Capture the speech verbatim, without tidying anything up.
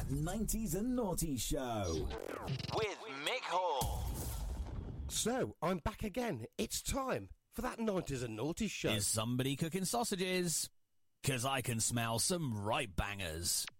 That nineties and Naughty Show with Mick Hall. So, I'm back again. It's time for That nineties and Naughty Show. Is somebody cooking sausages? 'Cause I can smell some right bangers.